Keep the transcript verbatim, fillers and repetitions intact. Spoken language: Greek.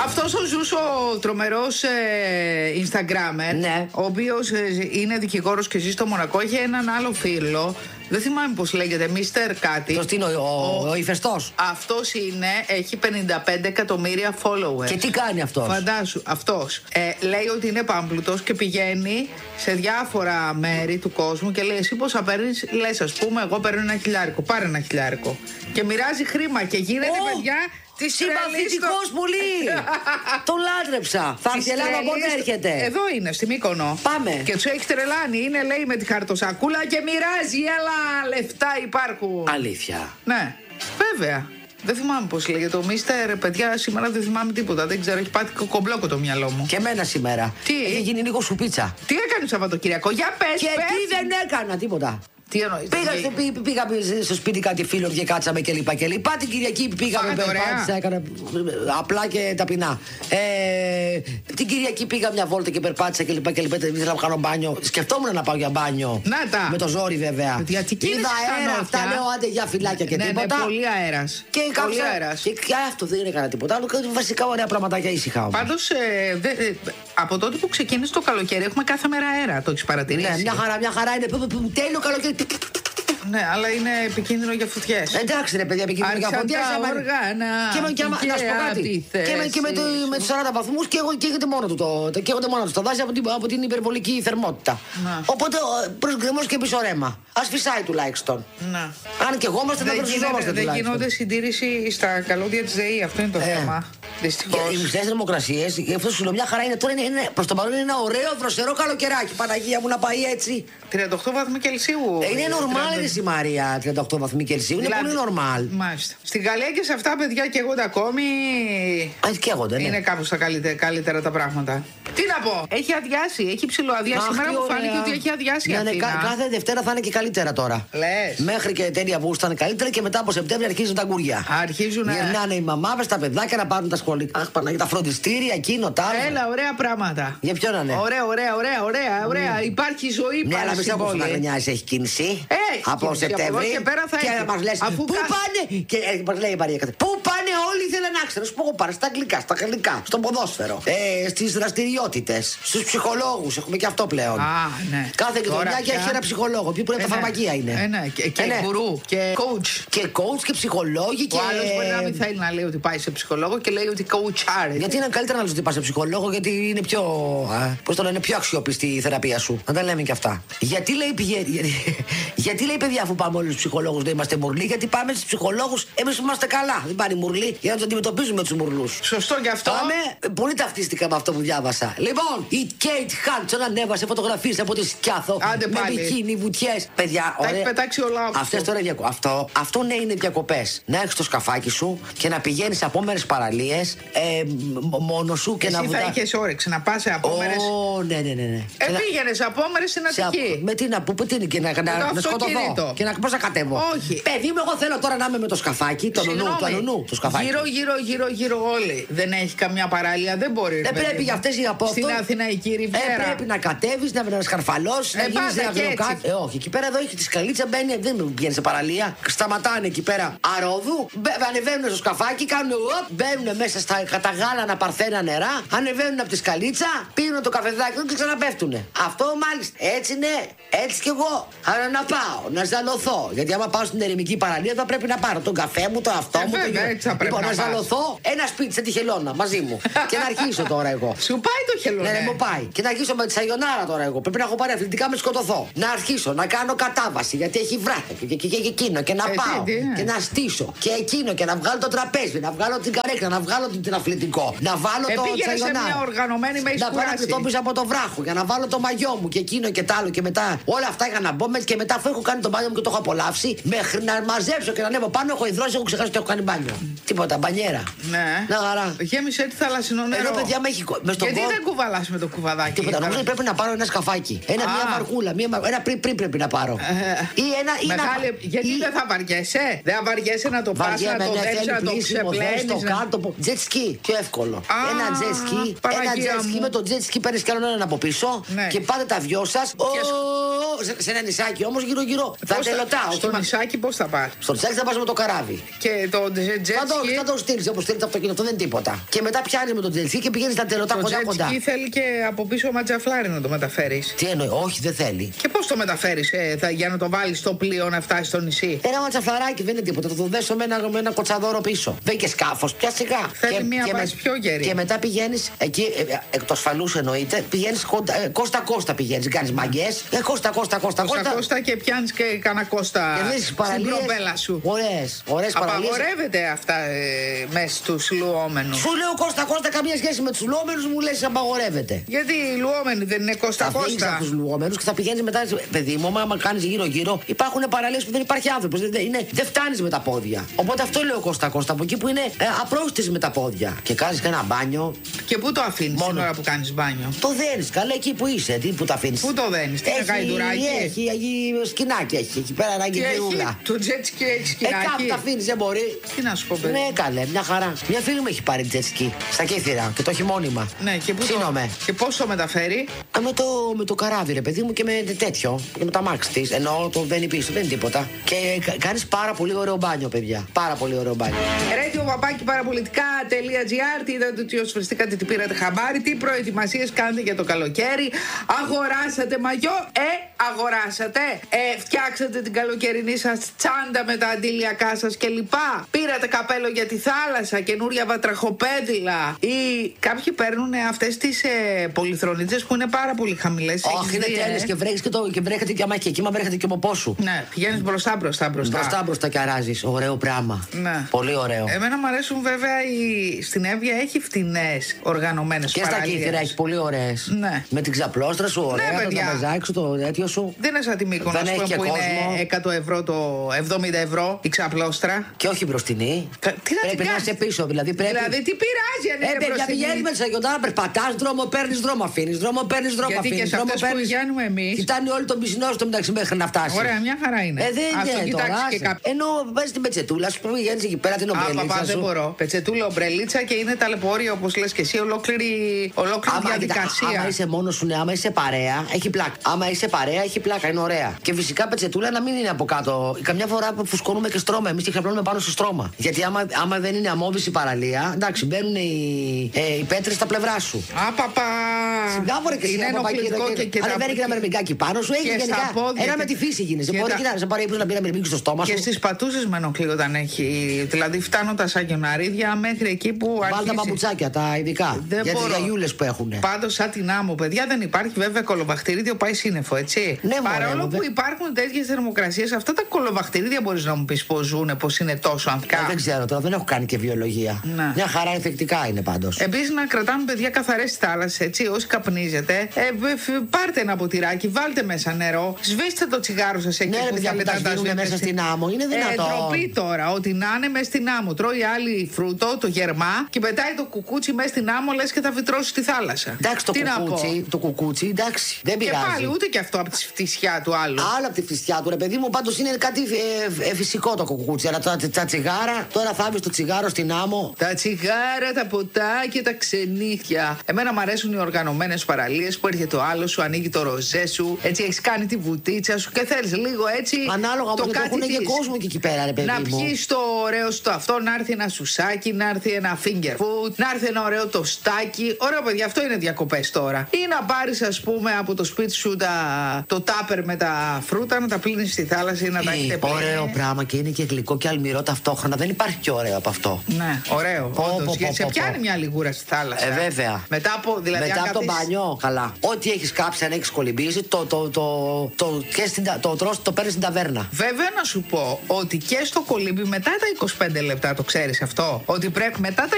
Αυτός ο Ζους, ο τρομερός ε, Instagrammer, ναι. ο οποίος ε, είναι δικηγόρος και ζει στο Μονακό, έχει έναν άλλο φίλο. Δεν θυμάμαι πώς λέγεται, Μίστερ κάτι. Ποιος είναι ο, ο, ο, ο ηφαιστός. Αυτός είναι, έχει πενήντα πέντε εκατομμύρια followers. Και τι κάνει αυτός? Φαντάσου, αυτός ε, λέει ότι είναι πάμπλουτος και πηγαίνει σε διάφορα μέρη του κόσμου και λέει: εσύ πόσα παίρνεις? Λες, ας πούμε, εγώ παίρνω ένα χιλιάρικο. Πάρε ένα χιλιάρικο. Και μοιράζει χρήμα και γίνεται, oh! παιδιά. Συμπαθητικός πολύ! Τον λάτρεψα. Θα έρθει η Ελλάδα, πότε έρχεται? Εδώ είναι, στη Μύκονο. Πάμε. Και τους έχει τρελάνει. Είναι, λέει, με τη χαρτοσακούλα και μοιράζει. Έλα, λεφτά υπάρχουν. Αλήθεια? Ναι, βέβαια. Δεν θυμάμαι πώς λέγεται. Το Μίστερ, παιδιά, σήμερα δεν θυμάμαι τίποτα. Δεν ξέρω, έχει πάθει κομπλόκο το μυαλό μου. Και εμένα σήμερα. Τι? Έχει γίνει λίγο σουπίτσα. Τι έκανε Σαββατοκύριακο? Για πες, Και πες. τι δεν έκανα, τίποτα. Τι εννοείς? Πήγα, στο, πή, πήγα στο σπίτι κάτι φίλο και κάτσαμε και λοιπά και λοιπά. Την Κυριακή πήγαμε, περπάτησα, έκανα απλά και ταπεινά. Ε, την Κυριακή πήγα μια βόλτα και περπάτησα και λοιπά και λοιπά. Ήθελα να κάνω μπάνιο. Σκεφτόμουν να πάω για μπάνιο. Να τα. Με το ζόρι βέβαια. Γιατί είδα αέρα, αυτά λέω άντε για φυλάκια και ναι, τίποτα. Ναι, πολύ αέρας. Και πολύ αέρας. Και, και αυτό δεν έκανα τίποτα άλλο. Βασικά ωραία πραγματάκια ήσυχα όμως. Πάντως ε, δε, ε, από τότε που ξεκίνησε το καλοκαίρι έχουμε κάθε μέρα αέρα. Το έχεις παρατηρήσει? Ναι, μια χαρά, μια χαρά είναι. Τέλειο καλοκαίρι. Ναι, αλλά είναι επικίνδυνο για φωτιές. Εντάξει, ρε παιδιά, επικίνδυνο για φωτιές. Οργάνα. Και με, και, και, να σου πω κάτι. Και με, και με, το, με τους σαράντα βαθμούς καίγεται μόνο του το, το, καίγονται μόνο του τα δάση από την, από την υπερβολική θερμότητα. Να. Οπότε προς γκρεμός και πίσω ρέμα. Ας φυσάει τουλάχιστον. Να. Αν και εγώ είμαστε, δεν προσυζόμαστε Δεν γίνονται συντήρηση στα καλώδια της ΔΕΗ. Αυτό είναι το ε. θέμα. Δυστυχώς. Οι μισές θερμοκρασίες, γι' αυτό σου λέω μια χαρά είναι τώρα. Είναι, είναι, προς το παρόν είναι ένα ωραίο δροσερό καλοκαιράκι. Παναγία μου να πάει έτσι. τριάντα οκτώ βαθμοί Κελσίου. Ε, είναι νορμάλ η Μαρία, τριάντα οκτώ βαθμοί Κελσίου. Είναι δηλαδή, πολύ νορμάλ. Μάλιστα. Στην Γαλλία και σε αυτά, παιδιά, καίγονται ακόμη. Α, καίγονται, ναι. Είναι κάπως τα καλύτερα, καλύτερα τα πράγματα. Τι να πω, έχει αδειάσει, έχει ψηλοαδειάσει. Σήμερα μου φάνηκε ότι έχει αδειάσει. Ναι, ναι, κα, κάθε Δευτέρα θα είναι και καλύτερα τώρα. Λες. Μέχρι και τέλεια που ήταν καλύτερα και μετά από Σεπτέμβρη αρχίζουν τα γκουριά. Αρχίζουν να. Γυρνάνε οι μαμάδες, τα παιδάκια να πάρουν τα σχολικά. Αχ, Παναγία, τα φροντιστήρια, εκείνο, τα άλλα. Έλα, ωραία πράγματα. Για ποιον να είναι? Ωραία, ωραία, ωραία, ωραία. ωραία. Mm. Υπάρχει ζωή ναι, πάλι. Ναι, αλλά μέσα από χρονιάς έχει κίνηση. Έχει από κίνηση, Σεπτέμβρη. Και πέρα θα και έχει. μας λες, αφού πού κα... πάνε. Και ε, μας λέει η Μαρία κάτι. Πού πάνε όλοι ήθελαν να ξέρουν. Σου πω πάνε στα αγγλικά, στα γαλλικά, στο ποδόσφαιρο. Ε, στις δραστηριότητες, στους ψυχολόγους. Έχουμε και αυτό πλέον. Α, ναι. Κάθε γειτονιά και έχει ένα ψυχολόγο. Ποιο πρέπει ε, τα φαρμακεία είναι. Ε, ναι. Και, και ε, ναι. Γουρού. Και coach. Και coach και ψυχολόγοι. Ο άλλος μπορεί να μην θέλει να λέει ότι πάει σε ψυχολόγο και λέει ότι coach. Γιατί είναι καλύτερα να λες ότι πας σε ψυχολόγο, γιατί είναι πιο. Πώς το λένε, πιο αξιόπιστη η θεραπεία σου. Να τα λέμε και αυτά. Γιατί λέει πηγαίνει. Γιατί, γιατί λέει παιδιά, αφού πάμε όλοι στους ψυχολόγους να είμαστε μουρλοί, γιατί πάμε στους ψυχολόγους, εμείς είμαστε καλά. Δεν πάνε οι μουρλοί για να τους αντιμετωπίζουμε τους μουρλούς. Σωστό και αυτό. Πάμε, πολύ ταυτίστηκα με αυτό που διάβασα. Λοιπόν, η Κέιτ Χάντσον ανέβασε φωτογραφίες από τη Σκιάθο. Άντε με πάλι. μπικίνι, βουτιές. Παιδιά, τα έχει πετάξει όλα αυτό. Αυτές τώρα διακο... αυτό, αυτό ναι είναι διακοπές. Να έχεις το σκαφάκι σου και να πηγαίνεις σε απόμερες παραλίες ε, μόνο σου και εσύ να βουτάς. Εσύ θα είχες όρεξη να πας σε απόμερες. Ω, oh, ναι, ναι, ναι. ναι. Ε, πήγαινες σε απόμερες στην Αττική. Με τι να πω, τι είναι και να, να, να σκοτωθώ. Και να πώς να κατέβω. Όχι. Παιδί μου, εγώ θέλω τώρα να είμαι με το σκαφάκι, το νονού, το νονού, το σκαφάκι. Γύρω, γύρω, γύρω, γύρω όλοι. Δεν έχει καμιά παραλία, δεν μπορεί. Δεν πρέπει για αυτές οι απόφτω. Στην Αθηναϊκή Ριβιέρα. Ε, πρέπει να κατέβεις, να, να σκαρφαλώσεις, ε, να γίνεις ένα γλυκάκι. Ε, όχι, εκεί πέρα εδώ έχει τη σκαλίτσα, μπαίνει, δεν πηγαίνει σε παραλία. Σταματάνε εκεί πέρα αρόδου, ανεβαίνουν στο σκαφάκι, κάνουν οπ, μπαίνουν μέσα στα καταγάλανα παρθένα νερά, ανεβαίνουν από τη σκαλίτσα, πίνουν το καφεδάκι και ξαναπέφτουνε. Αυτό μάλιστα. Έτσι ναι, έτσι κι εγώ. Άρα να πάω, να ζαλωθώ. Γιατί άμα πάω στην ερημική παραλία θα πρέπει να πάρω τον καφέ μου, το αυτό ε, μου. Βέβαια, το... Λοιπόν, να, να ζαλωθώ ένα σπίτι σε τη χελώνα μαζί μου. Και να αρχίσω τώρα εγώ. Σου πάει το χελώνα. Ναι, ναι, μου πάει. Και να αρχίσω με τη σαγιονάρα τώρα εγώ. Πρέπει να έχω πάρει αθλητικά με σκοτωθώ. Να αρχίσω να κάνω κατάβαση γιατί έχει βράχια και, και, και, και εκείνο και να ε, πάω τι, τι, και να στήσω και εκείνο και να βγάλω το τραπέζι, να βγάλω την καρέκλα, να βγάλω την αθλητικό, να βάλω ε, το σαγιονάρα. Σε μια οργανωμένη με να πάω να κρυφτώ πίσω από το βράχο για να βάλω το μαγιό μου και εκείνο και τ' άλλο και μετά όλα αυτά για να μπω με και μετά αφού έχω κάνει το μπάνιο μου και το έχω απολαύσει μέχρι να μαζέψω και να ανέβω πάνω έχω υδρώσει, έχω ξεχάσει ότι έχω κάνει μπάνιο. Τίποτα, μπανιέρα. Ναι. Να χαρά. Γέμισε τη θαλασσινό νερό. Εδώ παιδιά με έχει κο... Γιατί δεν κουβαλάς με το κουβαδάκι. Τίποτα, νομίζω ότι πρέπει να πάρω ένα σκαφάκι. Ένα, μια βαρκούλα, μια, ένα πριν, πριν πρέπει να πάρω. Ε, ή ένα, ή μεγάλη, να... γιατί ή... δεν θα βαριέσαι. Δεν βαριέσαι να το πας, να το δέξεις, να το ξεπλένεις. Το κάτω, jet ski, πιο εύκολο. Α, ένα jet ski, ένα jet ski με το jet ski παίρνεις κι άλλον έναν από πίσω ναι. Και πάτε τα δυο σας. Σε, σε ένα νησάκι όμως γύρω γύρω. Θα τελωτάω. Στο νησάκι πώς θα πας? Στο νησάκι θα πας με το καράβι. Και το jet ski. Θα το στείλεις. που στέλνει το αυτοκίνητο, αυτό δεν είναι τίποτα. Και μετά πιάνει με τον τζετσκι και πηγαίνει στα τελωτά κοντά κοντά. Το θέλει και από πίσω ματζαφλάρι να το μεταφέρει. Τι εννοεί, όχι, δεν θέλει. Και πώς το μεταφέρει, ε, για να το βάλει στο πλοίο να φτάσει στο νησί. Ένα ματζαφλαράκι δεν είναι τίποτα. Θα το δέσω με ένα, με ένα κοτσαδόρο πίσω. Δεν και σκάφο, πια σιγά. Θέλει και, μία και βάση με, πιο γερή. Και μετά πηγαίνει εκεί, ε, εκ του ασφαλού εννοείται, πηγαίνει ε, κόστα κόστα πηγαίνει. Κάνει μαγκέ. Ε, κόστα κόστα κόστα κόστα. Κόστα και πιάνει και κανένα κόστα στην προπέλα σου. Ωραίες, ωραίες παραλίες. Απαγορεύεται αυτά ε, μέσα στους λουόμενους. Σου λέω Κώστα Κώστα, καμία σχέση με τους λουόμενους, μου λες απαγορεύεται. Γιατί οι λουόμενοι δεν είναι Κώστα Κώστα. Θα φύγεις από τους λουόμενους και θα πηγαίνεις μετά. Παιδί μου, άμα κάνεις γύρω-γύρω, υπάρχουν παραλίες που δεν υπάρχει άνθρωπος. Δεν, είναι, δεν φτάνεις με τα πόδια. Οπότε αυτό λέω Κώστα Κώστα, από εκεί που είναι ε, απρόστης με τα πόδια. Και κάνεις ένα μπάνιο. Και πού το αφήνεις την ώρα που κάνεις μπάνιο? Το δένεις, καλά εκεί που είσαι. Τι, που το αφήνεις. Πού το δένεις, τι είναι γαϊδουράκι. Έχει, έχει σκηνάκι, έχει εκεί πέρα ένα γυρούλα. Το τζέτσκι έχει σκηνάκι. Ε, κάπου τα αφήνεις, δεν μπορεί. Τι να σου πω, παιδί. Ναι, καλέ, μια χαρά. Μια φίλη μου έχει πάρει τζέτσκι στα Κύθυρα και το έχει μόνιμα. Ναι, και πού το... Και πώς το μεταφέρει? Α, με, το, με το καράβι, ρε παιδί μου, και με τέτοιο. Και με τα μάξι τη. Ενώ το βαίνει πίσω, δεν είναι τίποτα. Και κάνει πάρα πολύ ωραίο μπάνιο, παιδιά. Πάρα πολύ ωραίο μπάνιο. Radio παπάκι παραπολιτικά.gr. Τι είδατε ότι όσοι φρεστήκατε, τι πήρατε χαμπάρι, τι προετοιμασίες κάνετε για το καλοκαίρι. Αγοράσατε μαγιό, ε, αγοράσατε. Ε, φτιάξατε την καλοκαιρινή σας τσάντα με τα αντιλιακά σας κλπ. Πήρατε καπέλο για τη θάλασσα, καινούρια βατραχοπέδιλα. Ή κάποιοι παίρνουν αυτές τις ε, πολυθρονίτσες που είναι πάρα πολύ χαμηλές. Όχι, είναι τέλειες ε? και βρέχεις και, το, και βρέχεται και αμάχη. Εκεί μα βρέχεται και από σου. Ναι, πηγαίνεις μπροστά μπροστά μπροστά. Μπροστά μπροστά και αράζεις. Ωραίο πράγμα. Ναι. Πολύ ωραίο. Εμένα μου αρέσουν βέβαια οι... στην Εύβοια έχει φτηνές οργανωμένες παραλίες. Και στα Κύθυρα έχει πολύ ωραίες. Ναι. Με την ξαπλώστρα σου, ωραία. Ναι, το τραπεζάκι σου, το τέτοιο σου. Δεν είναι σαν τη Μύκονο που κόσμο. Είναι εκατό ευρώ το εβδομήντα ευρώ η ξαπλώστρα. Και όχι μπροστινή. Κα... Τι πρέπει να είσαι πίσω, δηλαδή πρέπει. Δηλαδή τι πειράζει αν είναι μπροστινή. Ε, παιδιά, πηγαίνεις με τη Σαγιοντάρα, περπατάς, δρόμο παίρνεις, δρόμο αφήνεις, δρόμο παίρνεις, δρόμο αφήνεις. Γιατί και σε αυτές που πηγαίνουμε εμείς. Κοιτάνε όλοι τον πισινό στο μεταξύ μέχρι να φτάσει. Ωραία, μια χαρά είναι. Ε, δεν είναι τώρα. Κάπου... Ενώ βάζεις την πετσετούλα σου, πηγαίνεις εκεί πέρα την ομπρελίτσα. Α, δεν μπορώ. Πετσετούλα, ομπρελίτσα και είναι ταλαιπωρία όπως λες και εσύ, ολόκληρη, ολόκληρη άμα, διαδικασία. Άμα είσαι μόνος σου, ναι, άμα είσαι παρέα, έχει πλάκα. Άμα είσαι παρέα, έχει πλάκα, είναι ωραία. Και φυσικά πετσετούλα να μην είναι από κάτω. Καμιά φορά φουσκώνουμε και στρώμα. Εμείς και ξαπλώνουμε πάνω στο στρώμα. Γιατί άμα, άμα δεν είναι αμμώδης η παραλία, εντάξει, μπαίνουν οι, ε, οι πέτρες στα πλευρά σου. Απαπα! Συντάβορε και είναι ενοχλητικό και, και, και ανεβαίνει και ένα μερμηγκάκι πάνω σου, έχει γενικά. Ένα με τη φύση γίνεσαι. Μπορεί να σε πάρει ύπνο να πει ένα μερμήγκι στο στόμα σου. Και στις πατούσες με ενοχλεί όταν έχει. Δηλαδή φτάνοντας σαν γιοναρίδια μέχρι εκεί που αρχίζει. Βάλ τα παπουτσάκια, τα ειδικά. Δεν για τις γιαγιούλες που έχουν. Πάντως σαν την άμμο, παιδιά, δεν υπάρχει βέβαια κολοβαχτηρίδιο, πάει σύννεφο, έτσι. Ναι, παρόλο μωρέ, που δε... υπάρχουν τέτοιες θερμοκρασίες, αυτά τα κολοβαχτηρίδια μπορείς να μου πεις πώς ζουν, πώς είναι τόσο ανθικά. Ε, δεν ξέρω τώρα, δεν έχω κάνει και βιολογία. Να. Μια χαρά εφεκτικά είναι πάντως. Επίσης να κρατάμε, παιδιά, καθαρές τις θάλασσες, έτσι. Όσοι καπνίζετε, ε, πάρτε ένα ποτηράκι, βάλτε μέσα νερό, σβήστε το τσιγάρο σας εκεί. Ναι, που παιδιά, που τα σβήνουν μέσα στην άμμο, είναι δυνατόν. Ε, ντροπή τώρα, ότι να είναι μέσα στην άμμο. Τρώει άλλη φρούτο, το γερμά, και πετάει το κουκούτσι μέσα στην άμμο, λες και θα βυτρώσει στη θάλασσα. Εντάξει, το τι κουκούτσι, το κουκούτσι, εντάξει, δεν πειράζει. Και πάλι ούτε και αυτό από τη φτισιά του άλλου. Άλλο από τη φτισιά του, ρε παιδί μου, πάντως είναι κάτι ε, ε, φυσικό το κουκούτσι. Αλλά τα, τα τσιγάρα, τώρα θα βρει το τσιγάρο στην άμμο. Τα τσιγάρα, τα ποτά και τα ξενύχια. Εμένα μου αρέσουν οι οργανωμένες παραλίες που έρχεται ο άλλο σου, ανοίγει το ροζέ σου, έτσι έχει κάνει τη βουτίτσα σου και θέλει λίγο έτσι. Ανάλογα το με το έχουν και κόσμο και εκεί πέρα, ρε παιδί να μου. Να πιει το ωραίο στο αυτό, να έρθει ένα σουσάκι, να έρθει ένα finger food, να έρθει ένα ωραίο τοστάκι. Ωραίο, παιδιά, αυτό είναι διακοπές τώρα. Ή να πάρει, α πούμε, από το σπίτι σου τα, το τάπερ με τα φρούτα, να τα πλύνει στη θάλασσα ή να τα έχετε πλύνει. Ωραίο πράγμα και είναι και γλυκό και αλμυρό ταυτόχρονα. Δεν υπάρχει πιο ωραίο από αυτό. Ναι, ωραίο. Όντως, γιατί σε πιάνει μια λιγούρα στη θάλασσα. Ε, βέβαια. Μετά από, δηλαδή, Μετά από καθίσεις... το μπανιό, καλά. Ό,τι έχει κάψει, αν έχει κολυμπήσει, το, το, το, το, το, το, το, το παίρνει στην ταβέρνα. Βέβαια, να σου πω ότι και στο κολύμπι μετά τα είκοσι πέντε λεπτά, το ξέρει αυτό. Ότι πρέπει μετά τα